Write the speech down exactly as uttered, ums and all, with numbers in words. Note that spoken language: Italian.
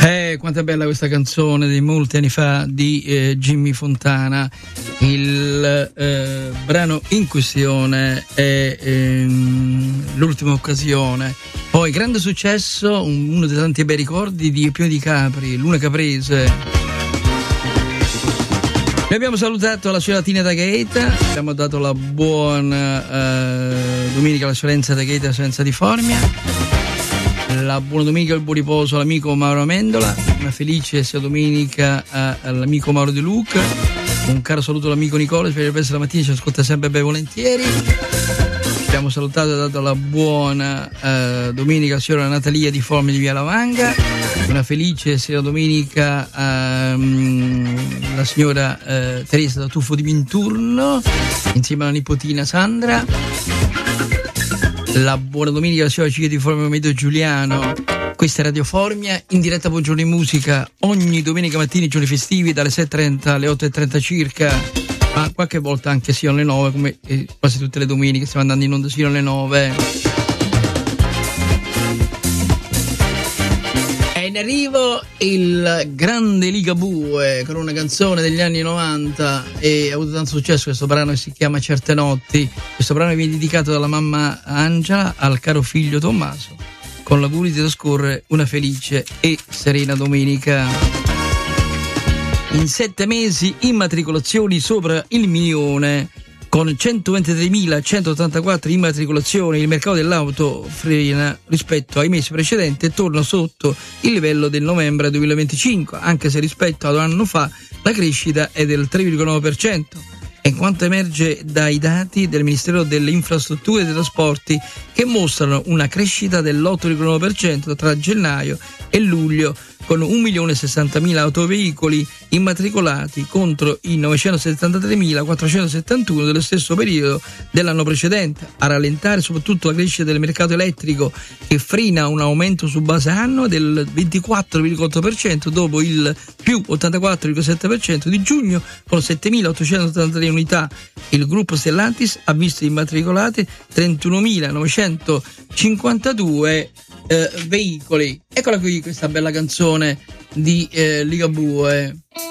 Eh, quanto è bella questa canzone di molti anni fa di eh, Jimmy Fontana. Il eh, brano in questione è ehm, L'ultima occasione. Poi grande successo, un, uno dei tanti bei ricordi di Pio di Capri, Luna Caprese. Noi abbiamo salutato la signora Tina da Gaeta, abbiamo dato la buona eh, domenica alla Fiorenza da Gaeta, Fiorenza di Formia. La buona domenica e il buon riposo all'amico Mauro Amendola, una felice sia domenica all'amico Mauro De Luca, un caro saluto all'amico Nicola, spero che la mattina ci ascolta sempre ben volentieri. Abbiamo salutato e dato la buona eh, domenica alla signora Natalia di Formi di Via Lavanga, una felice sia domenica ehm, la signora eh, Teresa da Tuffo di Minturno insieme alla nipotina Sandra. La buona domenica alla signora Cicca di Formia Medio Giuliano. Questa è Radio Formia, in diretta Buongiorno in Musica, ogni domenica mattina, i giorni festivi, dalle sette e trenta alle otto e trenta circa, ma qualche volta anche sino alle nove, come eh, quasi tutte le domeniche, stiamo andando in onda sino alle nove. È in arrivo il grande Ligabue con una canzone degli anni novanta e ha avuto tanto successo questo brano che si chiama Certe Notti. Questo brano viene dedicato dalla mamma Angela al caro figlio Tommaso, con l'augurio di trascorrere una felice e serena domenica. In sette mesi immatricolazioni sopra il milione, con centoventitremilacentottantaquattro immatricolazioni. Il mercato dell'auto frena rispetto ai mesi precedenti e torna sotto il livello del novembre duemilaventicinque, anche se rispetto ad un anno fa la crescita è del tre virgola nove per cento. E quanto emerge dai dati del Ministero delle Infrastrutture e dei Trasporti, che mostrano una crescita dell'otto virgola nove per cento tra gennaio e luglio, con un milione e sessantamila autoveicoli immatricolati contro i novecentosettantatremilaquattrocentosettantuno dello stesso periodo dell'anno precedente. A rallentare soprattutto la crescita del mercato elettrico, che frena un aumento su base annua del ventiquattro virgola otto per cento dopo il più ottantaquattro virgola sette per cento di giugno, con settemilaottocentoottantatré unità. Il gruppo Stellantis ha visto immatricolati trentunomilanovecentoscinquantadue eh, veicoli. Eccola qui questa bella canzone di eh, Ligabue.